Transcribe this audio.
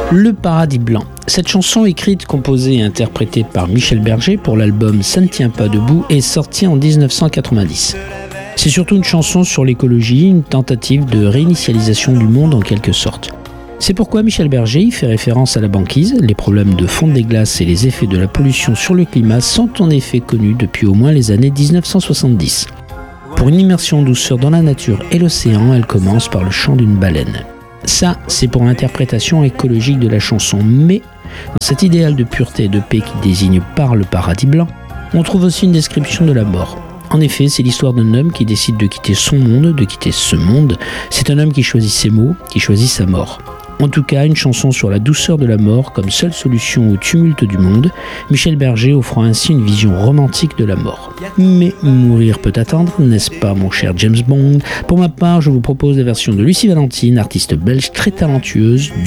Le paradis blanc. Cette chanson, écrite, composée et interprétée par Michel Berger pour l'album Ça ne tient pas debout, est sortie en 1990. C'est surtout une chanson sur l'écologie, une tentative de réinitialisation du monde en quelque sorte. C'est pourquoi Michel Berger y fait référence à la banquise. Les problèmes de fonte des glaces et les effets de la pollution sur le climat sont en effet connus depuis au moins les années 1970. Pour une immersion en douceur dans la nature et l'océan, elle commence par le chant d'une baleine. Ça, c'est pour l'interprétation écologique de la chanson, mais dans cet idéal de pureté et de paix qui désigne par le paradis blanc, on trouve aussi une description de la mort. En effet, c'est l'histoire d'un homme qui décide de quitter son monde, de quitter ce monde. C'est un homme qui choisit ses mots, qui choisit sa mort. En tout cas, une chanson sur la douceur de la mort comme seule solution au tumulte du monde, Michel Berger offrant ainsi une vision romantique de la mort. Mais mourir peut attendre, n'est-ce pas mon cher James Bond ? Pour ma part, je vous propose la version de Lucie Valentine, artiste belge très talentueuse,